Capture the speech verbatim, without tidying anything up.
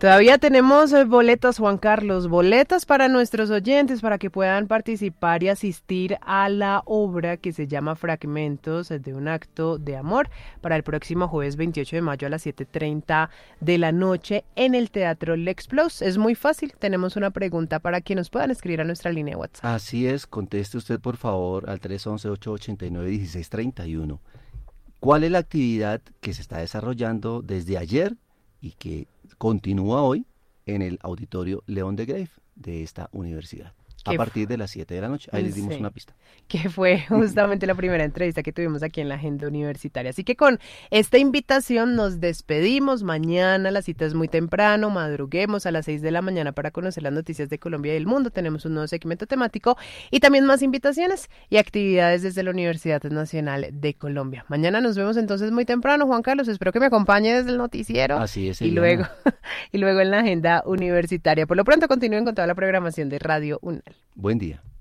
Todavía tenemos eh, boletas, Juan Carlos, boletas para nuestros oyentes para que puedan participar y asistir a la obra que se llama Fragmentos de un acto de amor para el próximo jueves veintiocho de mayo a las siete y media de la noche en el Teatro Lex Plus. Es muy fácil, tenemos una pregunta para que nos puedan escribir a nuestra línea de WhatsApp. Así es, conteste usted por favor al tres once, ocho ochenta y nueve, dieciséis treinta y uno. ¿Cuál es la actividad que se está desarrollando desde ayer y que continúa hoy en el auditorio León de Grave de esta universidad? A partir de las siete de la noche. Ahí les dimos sí. una pista. Que fue justamente la primera entrevista que tuvimos aquí en la Agenda Universitaria. Así que con esta invitación nos despedimos. Mañana la cita es muy temprano, madruguemos a las seis de la mañana para conocer las noticias de Colombia y del mundo. Tenemos un nuevo segmento temático y también más invitaciones y actividades desde la Universidad Nacional de Colombia. Mañana nos vemos entonces muy temprano, Juan Carlos. Espero que me acompañe desde el noticiero. Así es. Y Eliana. luego, y luego en la Agenda Universitaria. Por lo pronto continúen con toda la programación de Radio UNAL. Buen día.